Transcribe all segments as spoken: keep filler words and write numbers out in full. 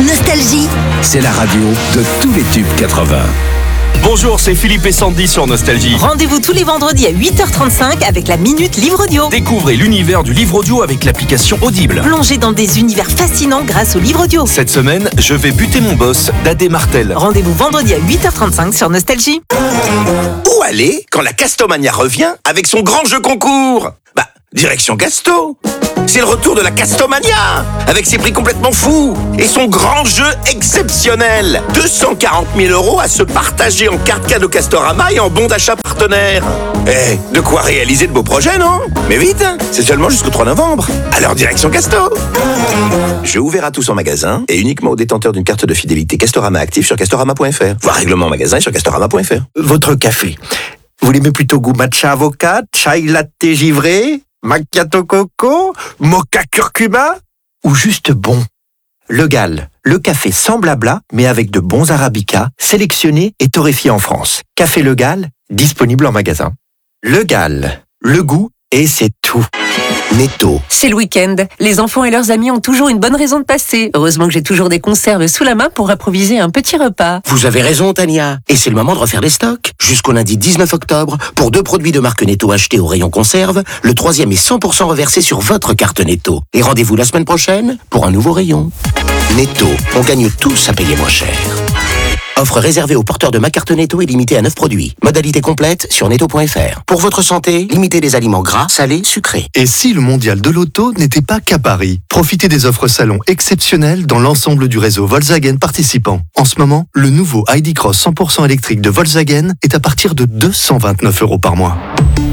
Nostalgie. C'est la radio de tous les tubes quatre-vingts. Bonjour, c'est Philippe et Sandy sur Nostalgie. Rendez-vous tous les vendredis à huit heures trente-cinq avec la Minute Livre Audio. Découvrez l'univers du livre audio avec l'application Audible. Plongez dans des univers fascinants grâce au livre audio. Cette semaine, je vais buter mon boss, Dadé Martel. Rendez-vous vendredi à huit heures trente-cinq sur Nostalgie. Où aller quand la Castomania revient avec son grand jeu concours? Bah, direction Casto. C'est le retour de la Castomania, avec ses prix complètement fous et son grand jeu exceptionnel. deux cent quarante mille euros à se partager en carte cadeau Castorama et en bon d'achat partenaire. Eh, de quoi réaliser de beaux projets, non? Mais vite, c'est seulement jusqu'au trois novembre. Alors direction Casto. Jeu ouvert à tous en magasin et uniquement aux détenteurs d'une carte de fidélité Castorama active sur castorama point f r. Voir règlement en magasin sur castorama point f r. Votre café, vous l'aimez plutôt goût matcha avocat, chai latte givré, macchiato coco, mocha curcuma ou juste bon? Le Gall, le café sans blabla, mais avec de bons arabicas, sélectionnés et torréfiés en France. Café Le Gall, disponible en magasin. Le Gall, le goût et c'est tout. Netto. C'est le week-end. Les enfants et leurs amis ont toujours une bonne raison de passer. Heureusement que j'ai toujours des conserves sous la main pour improviser un petit repas. Vous avez raison, Tania. Et c'est le moment de refaire les stocks. Jusqu'au lundi dix-neuf octobre, pour deux produits de marque Netto achetés au rayon conserve, le troisième est cent pour cent reversé sur votre carte Netto. Et rendez-vous la semaine prochaine pour un nouveau rayon. Netto, on gagne tous à payer moins cher. Offre réservée aux porteurs de ma carte Netto et limitée à neuf produits. Modalité complète sur netto point f r. Pour votre santé, limitez les aliments gras, salés, sucrés. Et si le mondial de l'auto n'était pas qu'à Paris? Profitez des offres salon exceptionnelles dans l'ensemble du réseau Volkswagen participant. En ce moment, le nouveau I D Cross cent pour cent électrique de Volkswagen est à partir de deux cent vingt-neuf euros par mois.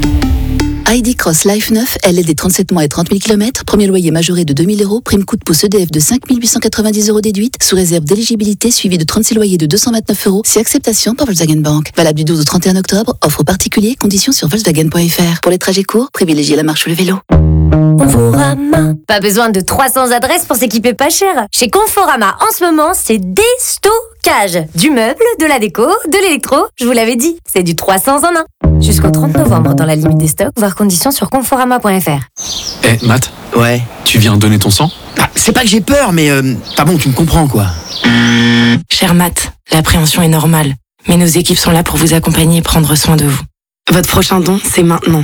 I D Cross Life neuf, L L D trente-sept mois et trente mille kilomètres, premier loyer majoré de deux mille euros, prime coup de pouce E D F de cinq mille huit cent quatre-vingt-dix euros déduite, sous réserve d'éligibilité suivi de trente-six loyers de deux cent vingt-neuf euros, si acceptation par Volkswagen Bank. Valable du douze au trente et un octobre, offre particulier, conditions sur volkswagen point f r. Pour les trajets courts, privilégiez la marche ou le vélo. Conforama. Pas besoin de trois cents adresses pour s'équiper pas cher. Chez Conforama, en ce moment, c'est déstockage. Du meuble, de la déco, de l'électro. Je vous l'avais dit, c'est du trois cents en un. Jusqu'au trente novembre, dans la limite des stocks, voir conditions sur conforama point f r. Eh, Matt. Ouais. Tu viens donner ton sang? Ah, c'est pas que j'ai peur, mais euh, pas bon, tu me comprends, quoi. Cher Matt, l'appréhension est normale. Mais nos équipes sont là pour vous accompagner et prendre soin de vous. Votre prochain don, c'est maintenant.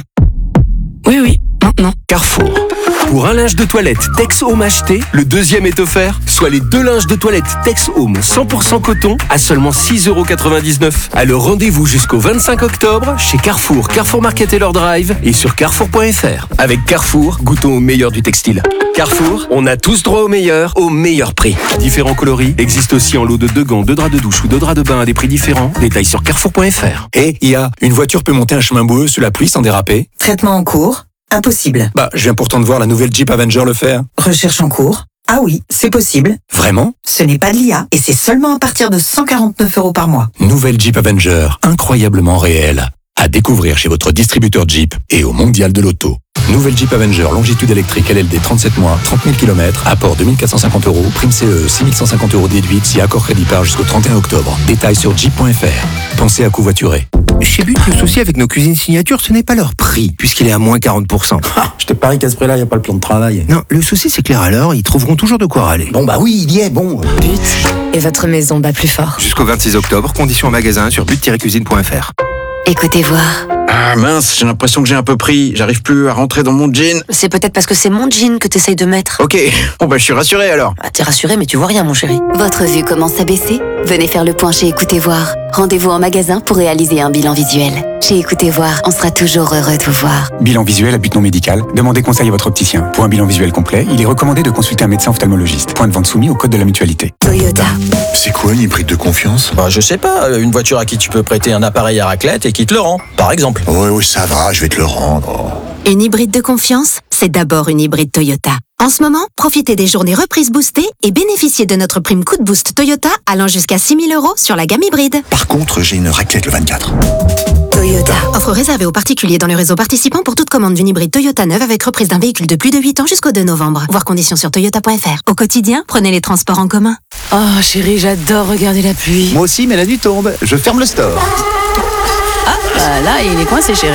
Oui, oui, maintenant. Carrefour. Pour un linge de toilette Tex Home acheté, le deuxième est offert, soit les deux linges de toilette Tex Home cent pour cent coton à seulement six euros quatre-vingt-dix-neuf. Alors rendez-vous jusqu'au vingt-cinq octobre chez Carrefour, Carrefour Market et leur drive et sur carrefour point f r. Avec Carrefour, goûtons au meilleur du textile. Carrefour, on a tous droit au meilleur, au meilleur prix. Différents coloris existent aussi en lot de deux gants, deux draps de douche ou deux draps de bain à des prix différents. Détails sur carrefour point f r. Et I A, une voiture peut monter un chemin boueux sous la pluie sans déraper? Traitement en cours. Impossible. Bah, je viens pourtant de voir la nouvelle Jeep Avenger le faire. Recherche en cours. Ah oui, c'est possible. Vraiment? Ce n'est pas de l'I A et c'est seulement à partir de cent quarante-neuf euros par mois. Nouvelle Jeep Avenger, incroyablement réelle. À découvrir chez votre distributeur Jeep et au Mondial de l'Auto. Nouvelle Jeep Avenger, longitude électrique L L D trente-sept mois, trente mille kilomètres, apport deux mille quatre cent cinquante euros, prime C E six mille cent cinquante euros déduite si accord crédit part jusqu'au trente et un octobre. Détails sur jeep point f r. Pensez à covoiturer. Chez But, le souci avec nos cuisines signature, ce n'est pas leur prix, puisqu'il est à moins quarante pour cent. Ah, je te parie qu'à ce prix-là, il n'y a pas le plan de travail. Non, le souci c'est que les râleurs, ils trouveront toujours de quoi râler. Bon bah oui, il y est, bon. But et votre maison bat plus fort. Jusqu'au vingt-six octobre, conditions en magasin sur but tiret cuisine point f r. Écoutez voir. Ah mince, j'ai l'impression que j'ai un peu pris. J'arrive plus à rentrer dans mon jean. C'est peut-être parce que c'est mon jean que t'essayes de mettre. Ok, bon bah je suis rassuré alors. Ah, t'es rassuré mais tu vois rien mon chéri. Votre vue commence à baisser? Venez faire le point chez Écoutez Voir. Rendez-vous en magasin pour réaliser un bilan visuel. Chez Écoutez Voir, on sera toujours heureux de vous voir. Bilan visuel à but non médical. Demandez conseil à votre opticien. Pour un bilan visuel complet, il est recommandé de consulter un médecin ophtalmologiste. Point de vente soumis au code de la mutualité. Toyota. C'est quoi une hybride de confiance? Bah je sais pas, une voiture à qui tu peux prêter un appareil à raclette et qui te le rend, par exemple. Ouais, ouais, ça va, je vais te le rendre. Une hybride de confiance, c'est d'abord une hybride Toyota. En ce moment, profitez des journées reprises boostées et bénéficiez de notre prime coup de boost Toyota allant jusqu'à six mille euros sur la gamme hybride. Par contre, j'ai une raclette le vingt-quatre. Toyota. Offre réservée aux particuliers dans le réseau participant pour toute commande d'une hybride Toyota neuve avec reprise d'un véhicule de plus de huit ans jusqu'au deux novembre. Voir conditions sur toyota point f r. Au quotidien, prenez les transports en commun. Oh chérie, j'adore regarder la pluie. Moi aussi, mais la nuit tombe. Je ferme le store. Ah, bah là, il est coincé chérie.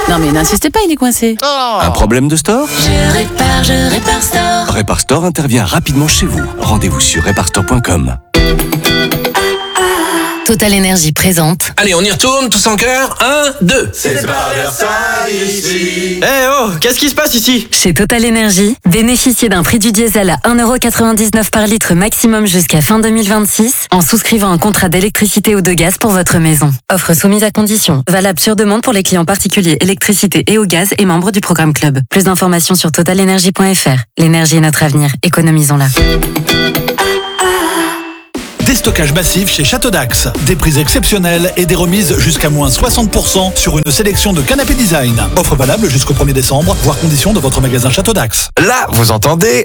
Non mais n'insistez pas, il est coincé. Un problème de store? Je répare, je répare store. Repar Store intervient rapidement chez vous. Rendez-vous sur repar store point com. Total Énergie présente. Allez, on y retourne, tous en cœur. Un, deux. C'est pas Versailles ici. Eh oh, qu'est-ce qui se passe ici? Chez Total Énergie, bénéficiez d'un prix du diesel à un euro quatre-vingt-dix-neuf par litre maximum jusqu'à fin deux mille vingt-six en souscrivant un contrat d'électricité ou de gaz pour votre maison. Offre soumise à condition. Valable sur demande pour les clients particuliers électricité et au gaz et membres du programme Club. Plus d'informations sur total énergie point f r. L'énergie est notre avenir. Économisons-la. Déstockage massif chez Château d'Axe. Des prix exceptionnels et des remises jusqu'à moins soixante pour cent sur une sélection de canapés design. Offre valable jusqu'au premier décembre, voire conditions de votre magasin Château d'Axe. Là, vous entendez?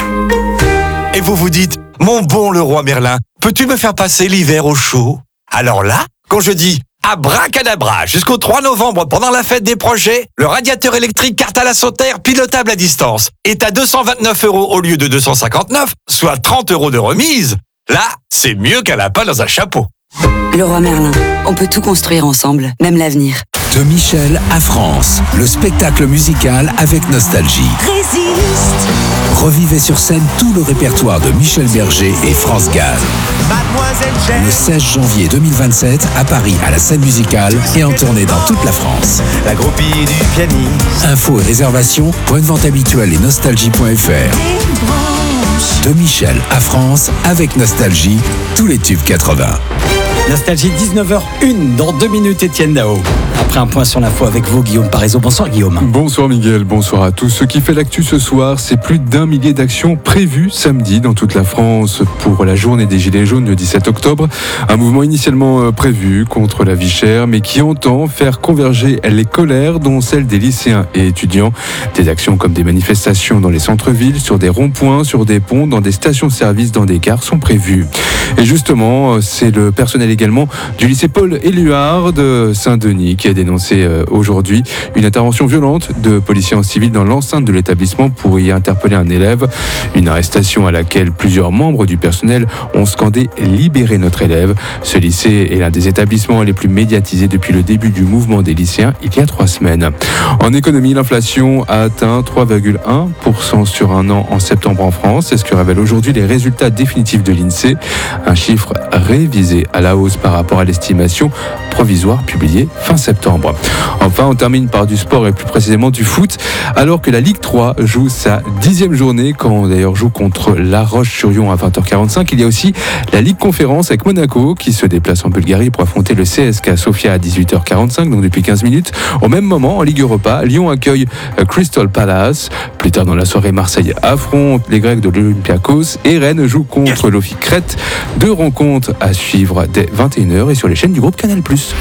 Et vous vous dites, mon bon Leroy Merlin, peux-tu me faire passer l'hiver au chaud? Alors là, quand je dis abracadabra, jusqu'au trois novembre, pendant la fête des projets, le radiateur électrique Cartal à Sauterre, pilotable à distance, est à deux cent vingt-neuf euros au lieu de deux cent cinquante-neuf, soit trente euros de remise. Là, c'est mieux qu'un lapin dans un chapeau. Leroy Merlin, on peut tout construire ensemble, même l'avenir. De Michel à France, le spectacle musical avec nostalgie. Résiste. Revivez sur scène tout le répertoire de Michel Berger et France Gall. Le seize janvier deux mille vingt-sept à Paris à la Scène Musicale et en tournée dans toute la France. La groupie du pianiste. Infos et réservations, point de vente habituelle et nostalgie point f r. De Michel à France avec Nostalgie, tous les tubes quatre-vingts. Nostalgie, dix-neuf heures une, dans deux minutes, Étienne Dao. Après un point sur l'info avec vous, Guillaume Parézo. Bonsoir Guillaume. Bonsoir Miguel, bonsoir à tous. Ce qui fait l'actu ce soir, c'est plus d'un millier d'actions prévues samedi dans toute la France pour la journée des Gilets jaunes le dix-sept octobre. Un mouvement initialement prévu contre la vie chère, mais qui entend faire converger les colères, dont celles des lycéens et étudiants. Des actions comme des manifestations dans les centres-villes, sur des ronds-points, sur des ponts, dans des stations-service, dans des gares sont prévues. Et justement, c'est le personnel également du lycée Paul Éluard de Saint-Denis qui a dénoncé aujourd'hui une intervention violente de policiers en civil dans l'enceinte de l'établissement pour y interpeller un élève. Une arrestation à laquelle plusieurs membres du personnel ont scandé « Libérez notre élève ». Ce lycée est l'un des établissements les plus médiatisés depuis le début du mouvement des lycéens il y a trois semaines. En économie, l'inflation a atteint trois virgule un pour cent sur un an en septembre en France. C'est ce que révèlent aujourd'hui les résultats définitifs de l'INSEE. Un chiffre révisé à la hausse par rapport à l'estimation provisoire publiée fin septembre. Enfin, on termine par du sport et plus précisément du foot, alors que la Ligue trois joue sa dixième journée, quand on d'ailleurs joue contre La Roche-sur-Yon à vingt heures quarante-cinq. Il y a aussi la Ligue Conférence avec Monaco qui se déplace en Bulgarie pour affronter le C S K Sofia à dix-huit heures quarante-cinq, donc depuis quinze minutes. Au même moment, en Ligue Europa, Lyon accueille Crystal Palace. Plus tard dans la soirée, Marseille affronte les Grecs de l'Olympiakos et Rennes joue contre l'O F I Crète. Deux rencontres à suivre dès vingt et une heures et sur les chaînes du groupe Canal+.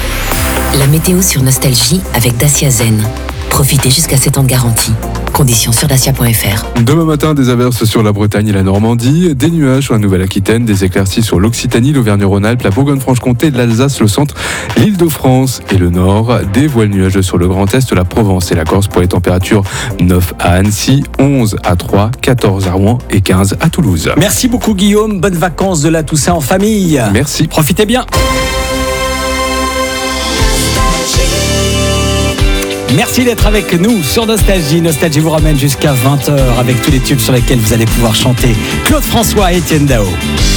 La météo sur Nostalgie avec Dacia Zen. Profitez jusqu'à sept ans de garantie. Conditions sur dacia point f r. Demain matin, des averses sur la Bretagne et la Normandie, des nuages sur la Nouvelle-Aquitaine, des éclaircies sur l'Occitanie, l'Auvergne-Rhône-Alpes, la Bourgogne-Franche-Comté, l'Alsace, le centre, l'Île-de-France et le Nord. Des voiles nuageux sur le Grand Est, la Provence et la Corse pour les températures neuf à Annecy, onze à Troyes, quatorze à Rouen et quinze à Toulouse. Merci beaucoup Guillaume, bonnes vacances de la Toussaint en famille. Merci. Profitez bien. Merci d'être avec nous sur Nostalgie. Nostalgie vous ramène jusqu'à vingt heures avec tous les tubes sur lesquels vous allez pouvoir chanter. Claude François et Étienne Dao.